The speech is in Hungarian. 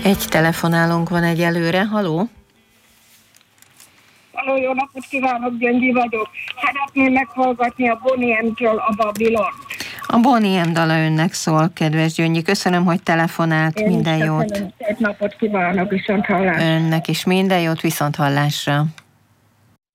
Egy telefonálónk van egyelőre. Haló? Halló, jó napot kívánok, Gyöngyi vagyok. Szeretném meghallgatni a Bonnie M-től a Babilont. A Bonnie M dala önnek szól, kedves Gyöngyi. Köszönöm, hogy telefonált. Én minden is jót. Szép napot kívánok, viszont hallásra. Önnek is minden jót, viszont hallásra.